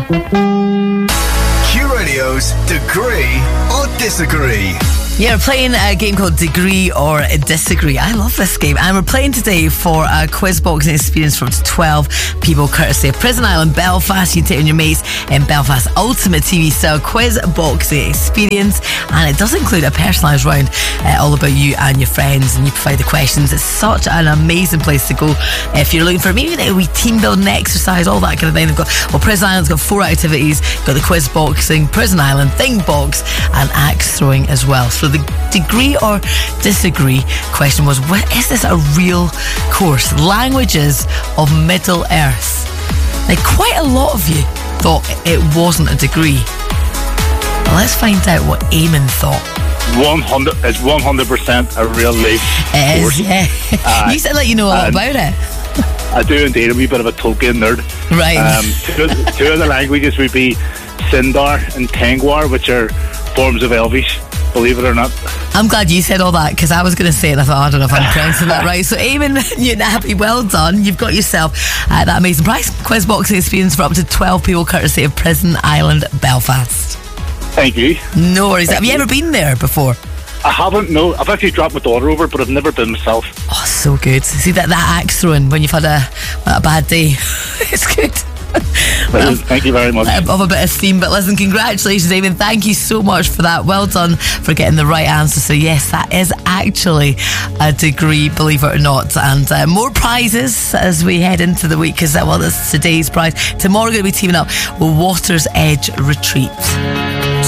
Q Radio's Degree or Disagree. Yeah, we're playing a game called Degree or Disagree. I love this game. And we're playing today for a quiz boxing experience for up to 12 people, courtesy of Prison Island, Belfast. You can take on your mates in Belfast Ultimate TV style quiz boxing experience. And it does include a personalised round all about you and your friends. And you provide the questions. It's such an amazing place to go if you're looking for maybe a wee team building exercise, all that kind of thing. They've got, Prison Island's got 4 activities. Got the quiz boxing, Prison Island, Thing Box, and axe throwing as well. So the degree or disagree question was, is this a real course? Languages of Middle Earth. Now, quite a lot of you thought it wasn't a degree. Well, let's find out what Eamon thought. 100% a real life course. You said like you know a lot about it. I do indeed. A wee bit of a Tolkien nerd. Right. Two of the languages would be Sindar and Tengwar, which are forms of Elvish, believe it or not. I'm glad you said all that, because I was going to say it and I thought, I don't know if I'm pronouncing that right. So Eamon, Newton Abbey, well done. You've got yourself that amazing prize. Quiz boxing experience for up to 12 people, courtesy of Prison Island, Belfast. Thank you. No worries. Have you ever been there before? I haven't, no. I've actually dropped my daughter over, but I've never been myself. Oh, so good. See that axe throwing when you've had a bad day. It's good. Well, thank you very much. Of a bit of steam, but listen, congratulations, Eamon. Thank you so much for that. Well done for getting the right answer. So yes, that is actually a degree, believe it or not. And more prizes as we head into the week, because that's today's prize. Tomorrow we're going to be teaming up with Water's Edge Retreat.